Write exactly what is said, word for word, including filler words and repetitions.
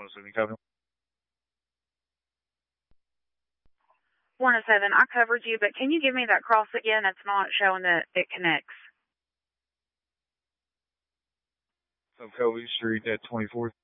one oh seven, copy. one oh seven, I covered you, but can you give me that cross again? It's not showing that it connects. So Covey Street at twenty-fourth.